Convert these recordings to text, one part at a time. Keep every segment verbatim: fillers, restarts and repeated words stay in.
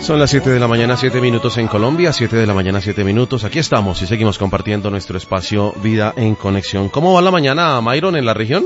Son las siete de la mañana, siete minutos en Colombia, siete de la mañana, siete minutos. Aquí estamos y seguimos compartiendo nuestro espacio Vida en Conexión. ¿Cómo va la mañana, Myron, en la región?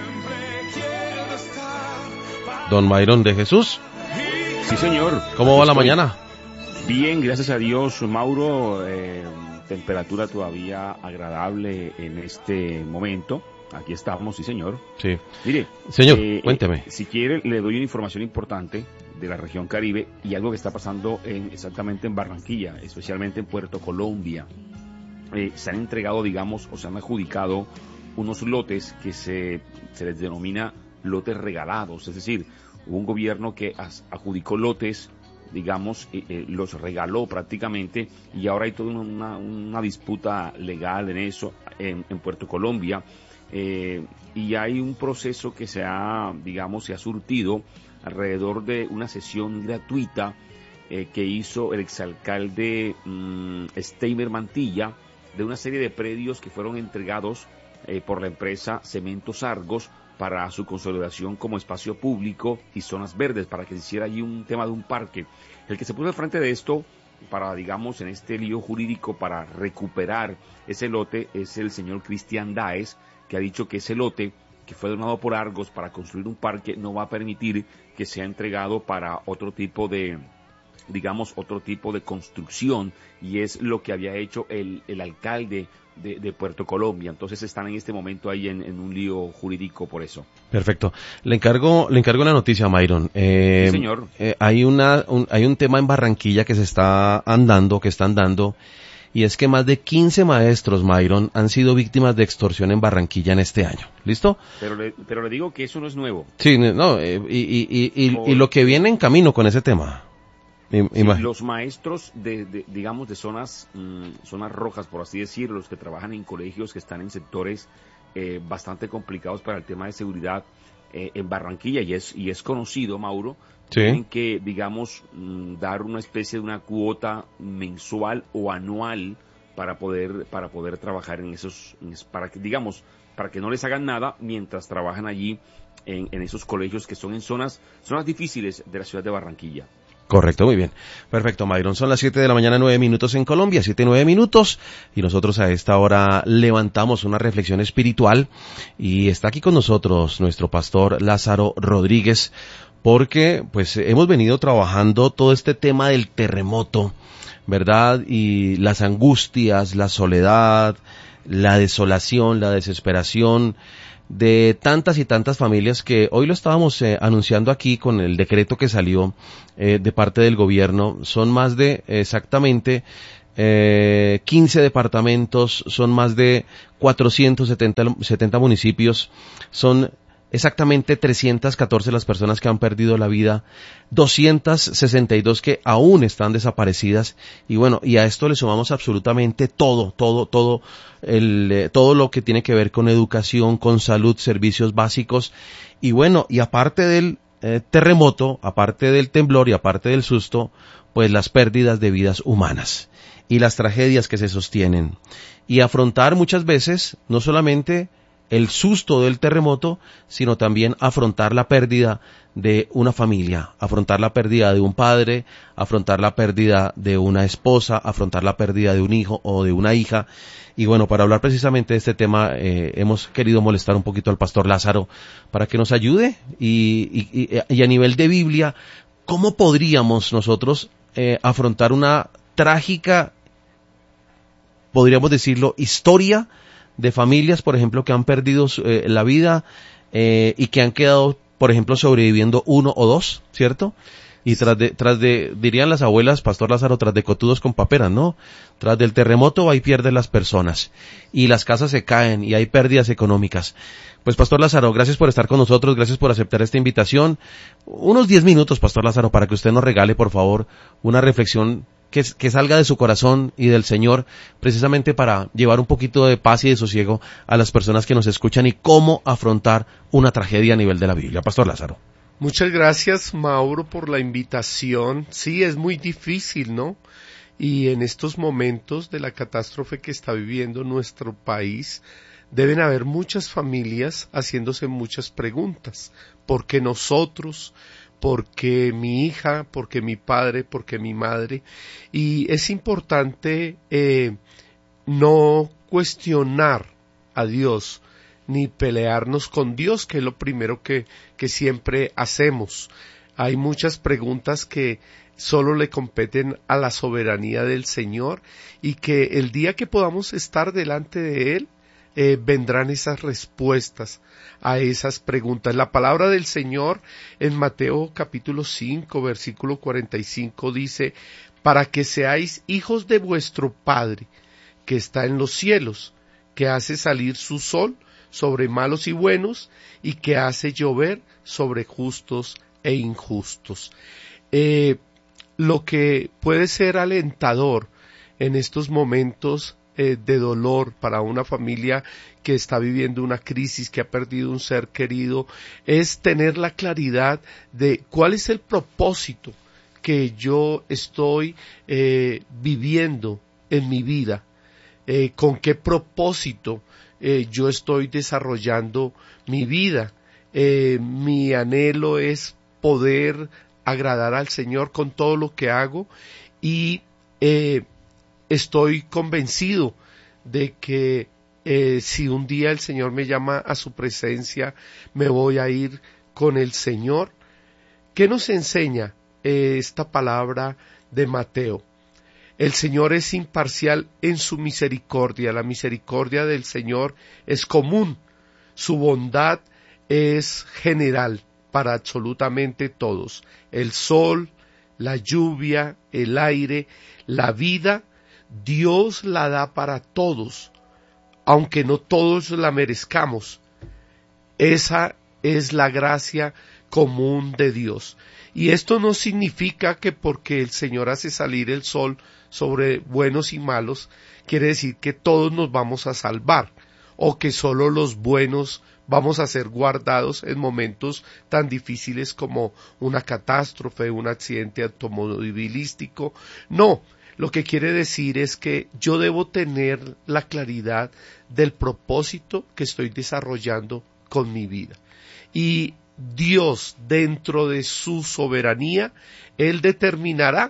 Don Myron de Jesús. Sí, señor. ¿Cómo va la mañana? Bien, gracias a Dios, Mauro. Eh, temperatura todavía agradable en este momento. Aquí estamos, sí, señor. Sí. Mire, señor, eh, cuénteme. Eh, si quiere, le doy una información importante de la región Caribe y algo que está pasando en, exactamente en Barranquilla, especialmente en Puerto Colombia. Eh, se han entregado, digamos, o se han adjudicado unos lotes que se, se les denomina lotes regalados, es decir, hubo un gobierno que as, adjudicó lotes, digamos, eh, eh, los regaló prácticamente, y ahora hay toda una, una disputa legal en eso, en, en Puerto Colombia, eh, y hay un proceso que se ha, digamos, se ha surtido alrededor de una sesión gratuita eh, que hizo el exalcalde mmm, Steimer Mantilla, de una serie de predios que fueron entregados eh, por la empresa Cementos Argos para su consolidación como espacio público y zonas verdes, para que se hiciera allí un tema de un parque. El que se puso al frente de esto, para, digamos, en este lío jurídico, para recuperar ese lote, es el señor Cristian Daes, que ha dicho que ese lote, que fue donado por Argos para construir un parque, no va a permitir que sea entregado para otro tipo de, digamos, otro tipo de construcción, y es lo que había hecho el, el alcalde de, de Puerto Colombia. Entonces están en este momento ahí en, en un lío jurídico por eso. Perfecto. Le encargo, le encargo la noticia, Myron. Eh, sí, señor. Eh, hay una, un, hay un tema en Barranquilla que se está andando, que están dando, y es que más de quince maestros, Myron, han sido víctimas de extorsión en Barranquilla en este año. ¿Listo? Pero le, pero le digo que eso no es nuevo. Sí, no, eh, y, y, y, y, y lo que viene en camino con ese tema. Sí, los maestros de, de, digamos, de zonas, mmm, zonas rojas, por así decirlo, los que trabajan en colegios que están en sectores eh, bastante complicados para el tema de seguridad eh, en Barranquilla, y es, y es conocido, Mauro, sí. Tienen que, digamos, mmm, dar una especie de una cuota mensual o anual para poder, para poder trabajar en esos, para que, digamos, para que no les hagan nada mientras trabajan allí en, en esos colegios que son en zonas, zonas difíciles de la ciudad de Barranquilla. Correcto, muy bien. Perfecto, Myron. Son las siete de la mañana, nueve minutos en Colombia, siete, nueve minutos, y nosotros a esta hora levantamos una reflexión espiritual, y está aquí con nosotros nuestro pastor Lázaro Rodríguez, porque pues hemos venido trabajando todo este tema del terremoto, ¿verdad? Y las angustias, la soledad, la desolación, la desesperación de tantas y tantas familias, que hoy lo estábamos eh, anunciando aquí con el decreto que salió eh, de parte del gobierno. Son más de exactamente eh, quince departamentos, son más de cuatrocientos setenta municipios, son exactamente trescientas catorce las personas que han perdido la vida, doscientas sesenta y dos que aún están desaparecidas, y bueno, y a esto le sumamos absolutamente todo, todo, todo, el, eh, todo lo que tiene que ver con educación, con salud, servicios básicos, y bueno, y aparte del eh, terremoto, aparte del temblor y aparte del susto, pues las pérdidas de vidas humanas y las tragedias que se sostienen, y afrontar muchas veces no solamente el susto del terremoto, sino también afrontar la pérdida de una familia, afrontar la pérdida de un padre, afrontar la pérdida de una esposa, afrontar la pérdida de un hijo o de una hija. Y bueno, para hablar precisamente de este tema, eh, hemos querido molestar un poquito al pastor Lázaro para que nos ayude, y, y, y a nivel de Biblia, ¿cómo podríamos nosotros eh, afrontar una trágica, podríamos decirlo, historia de familias, por ejemplo, que han perdido eh, la vida eh, y que han quedado, por ejemplo, sobreviviendo uno o dos, ¿cierto? Y tras de, tras de, dirían las abuelas, pastor Lázaro, tras de cotudos con paperas, ¿no? Tras del terremoto hay pierden las personas, y las casas se caen, y hay pérdidas económicas. Pues, pastor Lázaro, gracias por estar con nosotros, gracias por aceptar esta invitación. Unos diez minutos, pastor Lázaro, para que usted nos regale, por favor, una reflexión Que, que salga de su corazón y del Señor, precisamente para llevar un poquito de paz y de sosiego a las personas que nos escuchan, y cómo afrontar una tragedia a nivel de la Biblia. Pastor Lázaro. Muchas gracias, Mauro, por la invitación. Sí, es muy difícil, ¿no? Y en estos momentos de la catástrofe que está viviendo nuestro país, deben haber muchas familias haciéndose muchas preguntas. ¿Por qué nosotros? porque mi hija, porque mi padre, porque mi madre. Y es importante eh, no cuestionar a Dios, ni pelearnos con Dios, que es lo primero que, que siempre hacemos. Hay muchas preguntas que solo le competen a la soberanía del Señor, y que el día que podamos estar delante de Él, eh, vendrán esas respuestas a esas preguntas. La palabra del Señor en Mateo capítulo cinco, versículo cuarenta y cinco dice: para que seáis hijos de vuestro Padre, que está en los cielos, que hace salir su sol sobre malos y buenos, y que hace llover sobre justos e injustos. Eh, lo que puede ser alentador en estos momentos eh, de dolor para una familia que está viviendo una crisis, que ha perdido un ser querido, es tener la claridad de cuál es el propósito que yo estoy eh, viviendo en mi vida, eh, con qué propósito eh, yo estoy desarrollando mi vida. Eh, mi anhelo es poder agradar al Señor con todo lo que hago, y eh, estoy convencido de que eh, si un día el Señor me llama a su presencia, me voy a ir con el Señor. ¿Qué nos enseña eh, esta palabra de Mateo? El Señor es imparcial en su misericordia. La misericordia del Señor es común. Su bondad es general para absolutamente todos. El sol, la lluvia, el aire, la vida, Dios la da para todos, aunque no todos la merezcamos. Esa es la gracia común de Dios. Y esto no significa que porque el Señor hace salir el sol sobre buenos y malos, quiere decir que todos nos vamos a salvar, o que solo los buenos vamos a ser guardados en momentos tan difíciles como una catástrofe, un accidente automovilístico. No, lo que quiere decir es que yo debo tener la claridad del propósito que estoy desarrollando con mi vida. Y Dios, dentro de su soberanía, Él determinará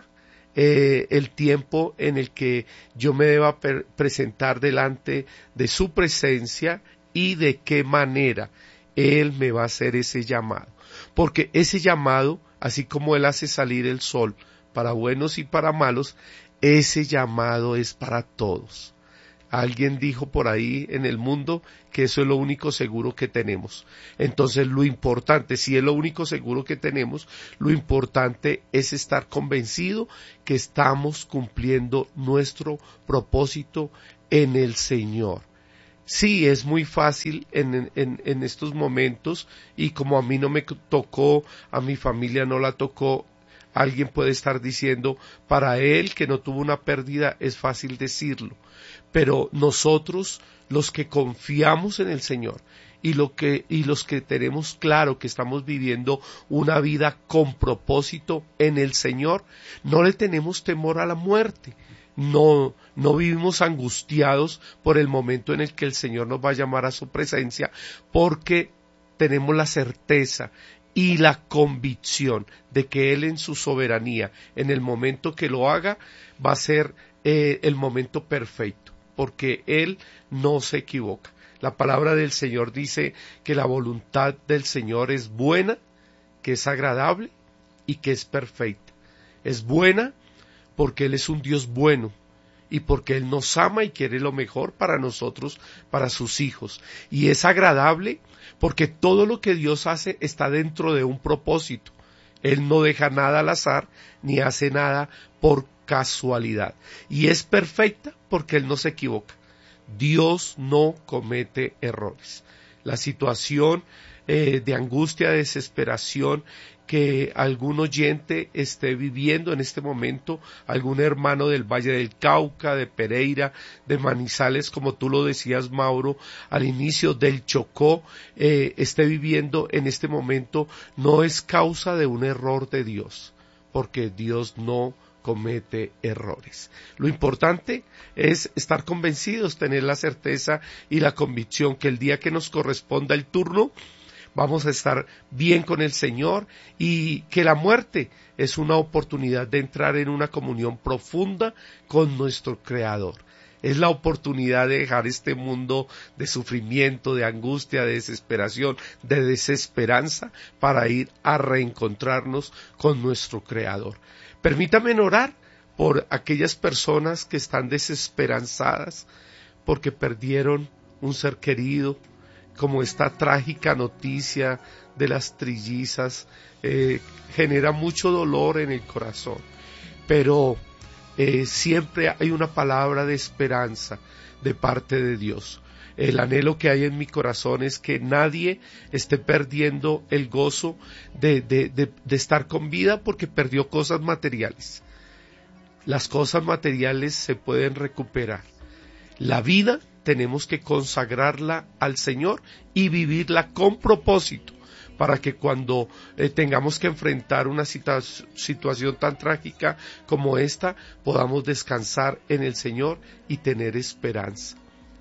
eh, el tiempo en el que yo me deba per- presentar delante de su presencia, y de qué manera Él me va a hacer ese llamado. Porque ese llamado, así como Él hace salir el sol para buenos y para malos, ese llamado es para todos. Alguien dijo por ahí en el mundo que eso es lo único seguro que tenemos. Entonces lo importante, si es lo único seguro que tenemos, lo importante es estar convencido que estamos cumpliendo nuestro propósito en el Señor. Sí, es muy fácil en, en, en estos momentos, y como a mí no me tocó, a mi familia no la tocó, alguien puede estar diciendo, para él que no tuvo una pérdida, es fácil decirlo. Pero nosotros, los que confiamos en el Señor, y, lo que, y los que tenemos claro que estamos viviendo una vida con propósito en el Señor, no le tenemos temor a la muerte. No, no vivimos angustiados por el momento en el que el Señor nos va a llamar a su presencia, porque tenemos la certeza y la convicción de que Él en su soberanía, en el momento que lo haga, va a ser eh, el momento perfecto, porque Él no se equivoca. La palabra del Señor dice que la voluntad del Señor es buena, que es agradable y que es perfecta. Es buena porque Él es un Dios bueno, y porque Él nos ama y quiere lo mejor para nosotros, para sus hijos. Y es agradable porque todo lo que Dios hace está dentro de un propósito. Él no deja nada al azar, ni hace nada por casualidad. Y es perfecta porque Él no se equivoca. Dios no comete errores. La situación eh, de angustia, de desesperación que algún oyente esté viviendo en este momento, algún hermano del Valle del Cauca, de Pereira, de Manizales, como tú lo decías, Mauro, al inicio del Chocó, eh, esté viviendo en este momento, no es causa de un error de Dios, porque Dios no comete errores. Lo importante es estar convencidos, tener la certeza y la convicción que el día que nos corresponda el turno, vamos a estar bien con el Señor, y que la muerte es una oportunidad de entrar en una comunión profunda con nuestro Creador. Es la oportunidad de dejar este mundo de sufrimiento, de angustia, de desesperación, de desesperanza, para ir a reencontrarnos con nuestro Creador. Permítame orar por aquellas personas que están desesperanzadas porque perdieron un ser querido, como esta trágica noticia de las trillizas, eh, genera mucho dolor en el corazón, pero eh, siempre hay una palabra de esperanza de parte de Dios. El anhelo que hay en mi corazón es que nadie esté perdiendo el gozo de, de, de, de estar con vida porque perdió cosas materiales. Las cosas materiales se pueden recuperar. La vida tenemos que consagrarla al Señor y vivirla con propósito, para que cuando eh, tengamos que enfrentar una situa- situación tan trágica como esta, podamos descansar en el Señor y tener esperanza.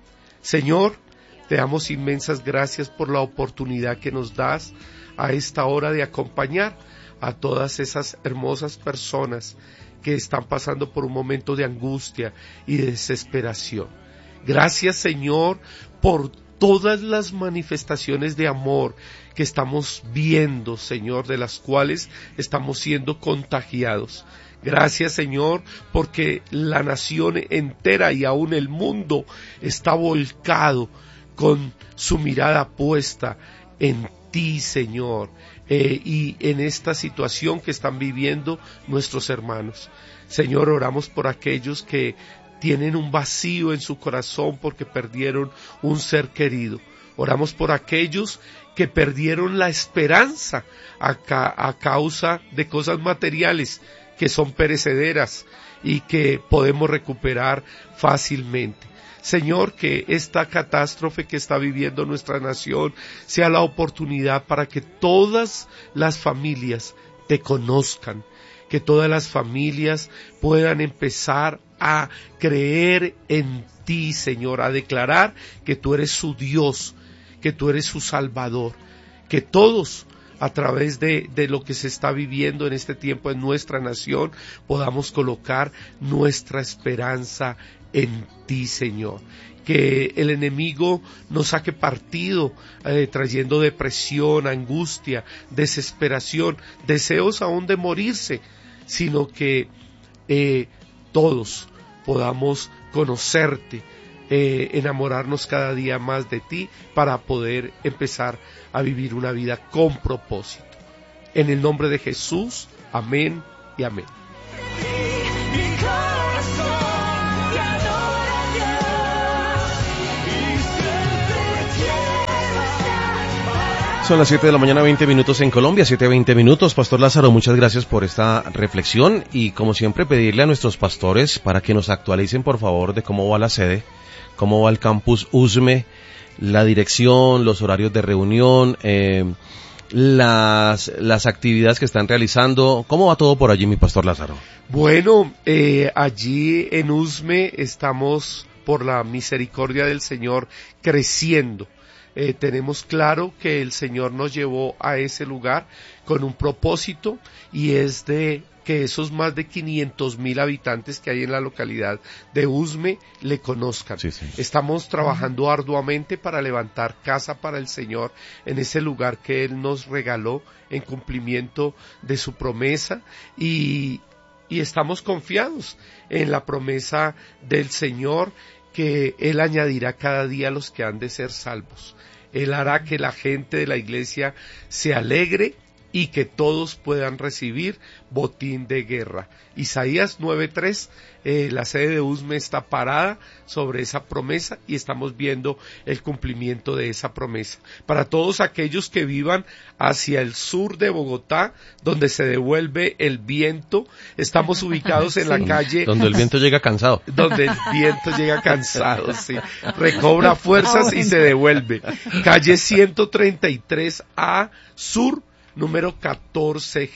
Señor, te damos inmensas gracias por la oportunidad que nos das a esta hora de acompañar a todas esas hermosas personas que están pasando por un momento de angustia y de desesperación. Gracias, Señor, por todas las manifestaciones de amor que estamos viendo, Señor, de las cuales estamos siendo contagiados. Gracias, Señor, porque la nación entera y aún el mundo está volcado con su mirada puesta en ti, Señor, eh, y en esta situación que están viviendo nuestros hermanos. Señor, oramos por aquellos que tienen un vacío en su corazón porque perdieron un ser querido. Oramos por aquellos que perdieron la esperanza a, ca- a causa de cosas materiales que son perecederas y que podemos recuperar fácilmente. Señor, que esta catástrofe que está viviendo nuestra nación sea la oportunidad para que todas las familias te conozcan, que todas las familias puedan empezar a creer en ti, Señor, a declarar que tú eres su Dios, que tú eres su Salvador, que todos, a través de, de lo que se está viviendo en este tiempo en nuestra nación, podamos colocar nuestra esperanza en ti, Señor. Que el enemigo nos saque partido, eh, trayendo depresión, angustia, desesperación, deseos aún de morirse, sino que eh, todos podamos conocerte, eh, enamorarnos cada día más de ti para poder empezar a vivir una vida con propósito. En el nombre de Jesús, amén y amén. Son las siete de la mañana, veinte minutos en Colombia, siete veinte minutos. Pastor Lázaro, muchas gracias por esta reflexión y como siempre pedirle a nuestros pastores para que nos actualicen por favor de cómo va la sede, cómo va el campus U S M E, la dirección, los horarios de reunión, eh, las, las actividades que están realizando. ¿Cómo va todo por allí, mi Pastor Lázaro? Bueno, eh, allí en U S M E estamos, por la misericordia del Señor, creciendo. Eh, tenemos claro que el Señor nos llevó a ese lugar con un propósito, y es de que esos más de quinientos mil habitantes que hay en la localidad de U S M E le conozcan. Sí, sí. Estamos trabajando arduamente para levantar casa para el Señor en ese lugar que Él nos regaló en cumplimiento de su promesa, y, y estamos confiados en la promesa del Señor, que Él añadirá cada día a los que han de ser salvos. Él hará que la gente de la iglesia se alegre y que todos puedan recibir botín de guerra. Isaías nueve tres, eh, la sede de U S M E está parada sobre esa promesa y estamos viendo el cumplimiento de esa promesa. Para todos aquellos que vivan hacia el sur de Bogotá, donde se devuelve el viento, estamos ubicados en sí. la calle... Donde el viento llega cansado. Donde el viento llega cansado, sí. Recobra fuerzas y se devuelve. Calle ciento treinta y tres A, sur, número catorce G.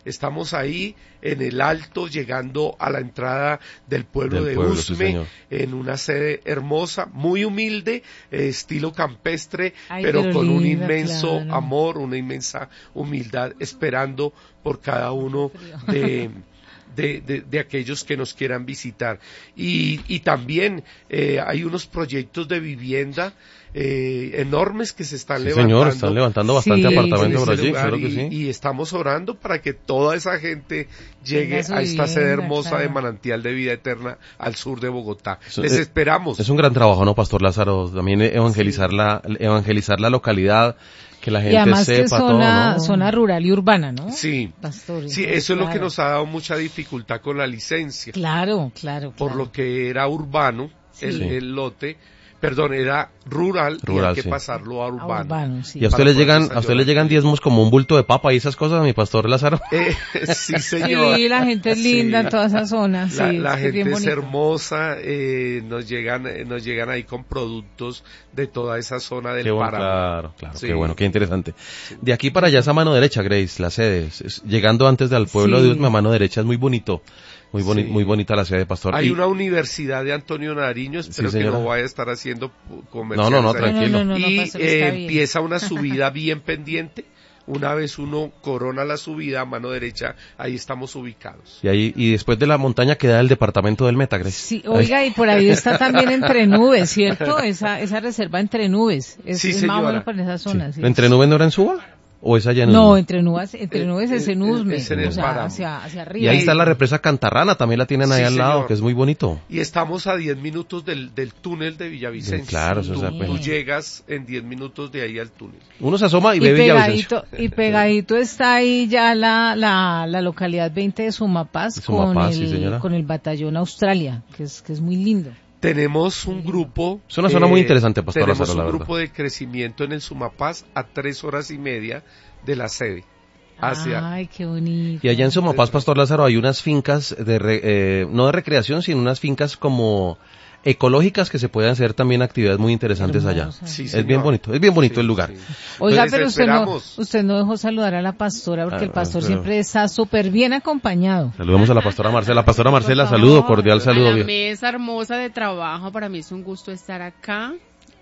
Estamos ahí en el alto, llegando a la entrada del pueblo Del de pueblo, sí, Usme, señor. en una sede hermosa, muy humilde, eh, estilo campestre, Ay, pero, pero con un linda, inmenso claro. amor, una inmensa humildad, esperando por cada uno de... De, de, de aquellos que nos quieran visitar. Y, y también eh, hay unos proyectos de vivienda eh, enormes que se están Sí, levantando. señor, están levantando bastante Sí, apartamento en por ese allí, lugar, claro que y, sí. y estamos orando para que toda esa gente llegue Tenga su a esta sede vivienda, hermosa claro. de Manantial de Vida Eterna al sur de Bogotá. Eso, Les eh, esperamos. Es un gran trabajo, ¿no, Pastor Lázaro? También evangelizar la, evangelizar la localidad, que la gente Y además que sepa zona, todo, ¿no? zona rural y urbana, ¿no? Sí, Pastor, sí, entonces, eso es lo que claro. nos ha dado mucha dificultad con la licencia. Claro, claro, Por claro. lo que era urbano el, Sí. el lote, perdón, era rural, y Rural, hay que sí. pasarlo a Ah, urbano. urbano, sí. Y a para usted le poder llegan, a desayunar. usted le llegan diezmos como un bulto de papa y esas cosas, mi Pastor Lázaro. Eh, sí, señor. Sí, la gente es linda Sí. en toda esa zona, sí, La, la es que es bien gente es bonito. hermosa, eh, nos llegan, eh, nos llegan ahí con productos de toda esa zona del Qué bueno, páramo. claro, claro, Sí. qué bueno, qué interesante. De aquí para allá es a mano derecha, Grace, la sede. Es- es- llegando antes del pueblo Sí. de Usme a mano derecha es muy bonito. Muy, boni- Sí. muy bonita la sede, Pastor. Hay Y- una universidad de Antonio Nariño, espero Sí, que señora. no vaya a estar haciendo pu- No, comerciales. no, no, ahí. tranquilo. No, no, no, no, y pastor, eh, está bien. empieza una subida bien pendiente. Una vez uno corona la subida a mano derecha, ahí estamos ubicados. Y ahí, y después de la montaña queda el departamento del Meta, Grace. Sí, oiga, y por ahí está también Entre Nubes, ¿cierto? Esa, esa reserva Entre Nubes. Es, Sí, es más o señora. menos por esa zona, sí. ¿Entre nubes no era en Suba? ¿O es allá en No, Usme? Entre Nubes, Entre Eh, Nubes es eh, en Usme, es en el o sea, páramo. hacia, hacia arriba. Y ahí está la represa Cantarrana, también la tienen ahí Sí, al lado, señor. que es muy bonito. Y estamos a diez minutos del, del túnel de Villavicencio. Claro, eso tú, es Sí. apenas. tú llegas en diez minutos de ahí al túnel. Uno se asoma y, Y ve Villavicencio. pegadito, y pegadito está ahí ya la, la, la localidad veinte de Sumapaz, Sumapaz, con, sí, el, señora. con el batallón Australia, que es, que es muy lindo. Tenemos un grupo... Es una zona muy interesante, Pastor Tenemos Lázaro, la un verdad. grupo de crecimiento en el Sumapaz a tres horas y media de la sede. Hacia... Ay, qué bonito. Y allá en Sumapaz, Pastor Lázaro, hay unas fincas de, re- eh, no de recreación, sino unas fincas como ecológicas que se pueden hacer también actividades muy interesantes allá. Hermosa. Sí, Es señor. bien bonito, es bien bonito Sí, el lugar. sí. Oiga, Entonces, pero usted no, esperamos. usted no dejó saludar a la pastora, porque Ah, el pastor pero- siempre está súper bien acompañado. Saludemos a la pastora Marcela. Pastora Marcela, Por saludo, favor, cordial saludo. A la bien. mesa hermosa de trabajo, para mí es un gusto estar acá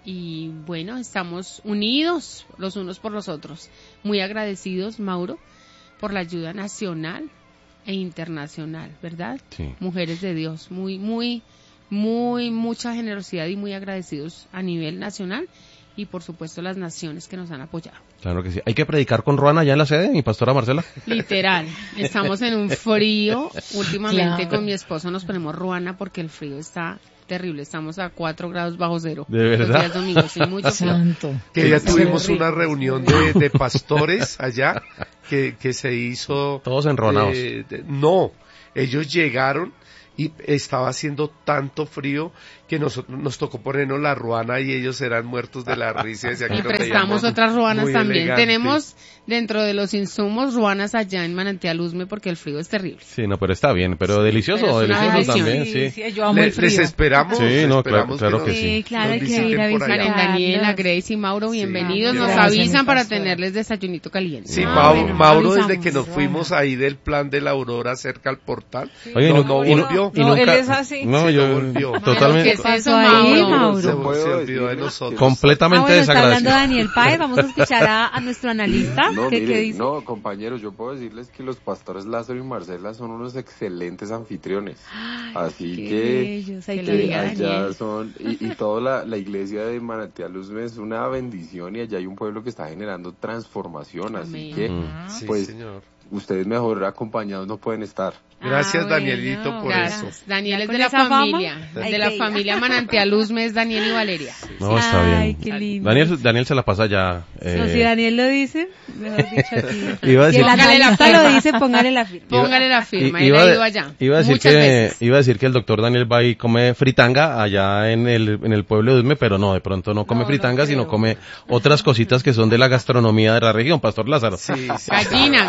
y bueno, estamos unidos los unos por los otros. Muy agradecidos, Mauro, por la ayuda nacional e internacional, ¿verdad? Sí. Mujeres de Dios, muy, muy, muy, mucha generosidad y muy agradecidos a nivel nacional y por supuesto las naciones que nos han apoyado. Claro que sí. Hay que predicar con Ruana allá en la sede, mi pastora Marcela. Literal, estamos en un frío, últimamente Claro. con mi esposo nos ponemos ruana porque el frío está terrible, estamos a cuatro grados bajo cero. ¿De verdad? Los días domingos, sí, mucho frío. Santo. Que ya Sí, tuvimos sí. una reunión de, de pastores allá que, que se hizo... Todos enronados. eh, de- no, ellos llegaron y estaba haciendo tanto frío que nosotros nos tocó ponernos la ruana y ellos eran muertos de la risa. y decían que Y nos prestamos veíamos otras ruanas muy también. elegantes. Tenemos dentro de los insumos ruanas allá en Manantial Usme porque el frío es terrible. Sí, no, pero está bien, pero delicioso, pero es una delicioso bendición. también, sí. yo amo Le- el frío. les esperamos. Sí, les no, claro- esperamos claro nos- que sí. Sí, claro, nos hay que visiten ir a por allá. Karen visitar. Daniela, Grace y Mauro, bienvenidos. Nos Gracias, mi avisan para pastora. tenerles desayunito caliente. Sí, Ah, Mau- bueno, Mauro, avisamos. desde que nos fuimos ahí del plan de la Aurora cerca al portal, Oye, no, y no y volvió. y No, nunca- él es así. No, Sí, yo no volvió. totalmente, ¿Qué es eso, ahí, Mauro? Mauro? Se, No se puedo olvidó de decirles nosotros. Ah, completamente bueno, está hablando desagradecido. Daniel Páez, vamos a escuchar a, a nuestro analista. No, ¿Qué, mire, qué dice? no, compañeros, yo puedo decirles que los pastores Lázaro y Marcela son unos excelentes anfitriones. Así Qué que, bellos, hay que que le que diga ir. allá Daniel. son, y, y toda la, la iglesia de Manantial Usme es una bendición y allá hay un pueblo que está generando transformación. Así Amén. que, Mm. Sí, pues, señor. ustedes mejor acompañados no pueden estar. Gracias, Ah, bueno, Danielito, por Gracias. eso. Daniel Ya es con de la esa fama, familia, hay de la que ir. familia Manantial Usme es Daniel y Valeria. No, está Ay, bien. qué lindo. Daniel, Daniel se la pasa ya. eh, No, si Daniel lo dice, mejor dicho aquí. Iba a Si decir el que- Póngale la analista firma. lo dice, póngale la firma. Póngale la firma, I- él iba, ha ido allá. iba a decir muchas que veces. iba a decir que el doctor Daniel va y come fritanga allá en el en el pueblo de Usme, pero no, de pronto no come No, no fritanga, sino creo. come otras cositas que son de la gastronomía de la región, Pastor Lázaro. Sí, sí. Gallina, gallina,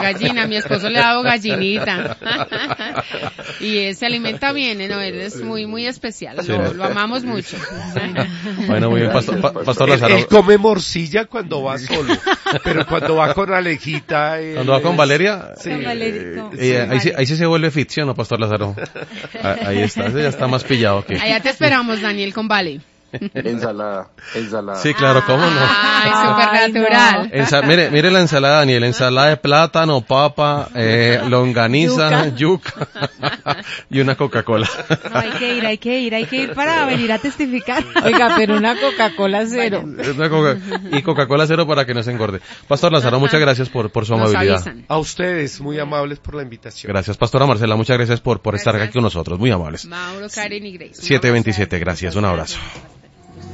mi esposo le ha dado gallinita. Y él se alimenta bien, ¿no? Él es muy, muy especial. Sí, lo, ¿no? lo amamos mucho. Bueno, muy bien, Pastor, pa- Pastor Él, Lázaro. él come morcilla cuando va solo, pero cuando va con Alejita... él Cuando va con es- Valeria, Sí. Con Valeria, con- eh, con ahí, sí, Vale. ahí sí se vuelve ficción, ¿no, Pastor Lázaro? Ah, ahí está, ese ya está más pillado que... Allá te esperamos, Daniel, con Vale. Ensalada, ensalada. Sí, claro, ¿cómo no? Ay, Ay, súper natural. Ensa- mire, mire la ensalada, Daniel, ensalada de plátano, papa, eh, longaniza, yuca, y una Coca-Cola. No, hay que ir, hay que ir, hay que ir para venir a testificar. Oiga, pero una Coca-Cola cero. Una Coca- y Coca-Cola cero para que no se engorde. Pastor Lázaro, muchas gracias por, por su Nos amabilidad. avisan. A ustedes, muy amables por la invitación. Gracias, Pastora Marcela, muchas gracias por, por estar Gracias. aquí con nosotros, muy amables. Mauro, Karen y Grace. Un siete abrazo. veintisiete, gracias, un abrazo.